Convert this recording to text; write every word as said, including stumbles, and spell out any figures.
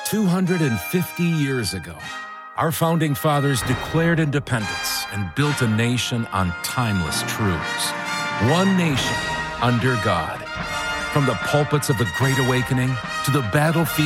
two hundred fifty years ago, our founding fathers declared independence and built a nation on timeless truths. One nation under God. From the pulpits of the Great Awakening to the battlefield